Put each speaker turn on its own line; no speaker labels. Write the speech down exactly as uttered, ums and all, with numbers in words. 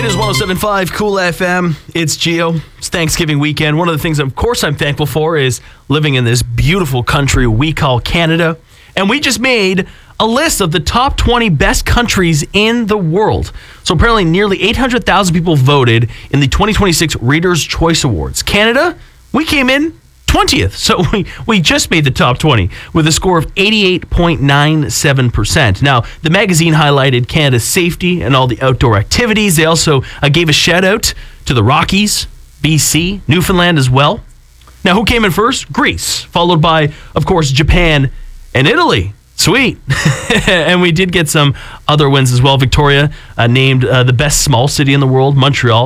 It is one oh seven point five Cool F M. It's Gio. It's Thanksgiving weekend. One of the things, of course, I'm thankful for is living in this beautiful country we call Canada. And we just made a list of the top twenty best countries in the world. So apparently nearly eight hundred thousand people voted in the twenty twenty-six Reader's Choice Awards. Canada, we came in twentieth. So we, we just made the top twenty with a score of eighty-eight point nine seven percent. Now, the magazine highlighted Canada's safety and all the outdoor activities. They also uh, gave a shout out to the Rockies, B C, Newfoundland as well. Now, who came in first? Greece, followed by, of course, Japan and Italy. Sweet. And we did get some other wins as well. Victoria uh, named uh, the best small city in the world, Montreal.